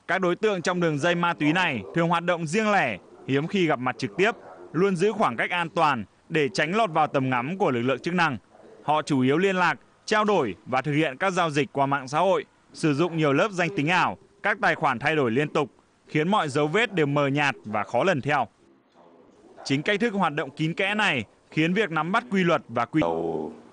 Các đối tượng trong đường dây ma túy này thường hoạt động riêng lẻ, hiếm khi gặp mặt trực tiếp, luôn giữ khoảng cách an toàn để tránh lọt vào tầm ngắm của lực lượng chức năng. Họ chủ yếu liên lạc, trao đổi và thực hiện các giao dịch qua mạng xã hội, sử dụng nhiều lớp danh tính ảo, các tài khoản thay đổi liên tục, khiến mọi dấu vết đều mờ nhạt và khó lần theo. Chính cách thức hoạt động kín kẽ này khiến việc nắm bắt quy luật và quy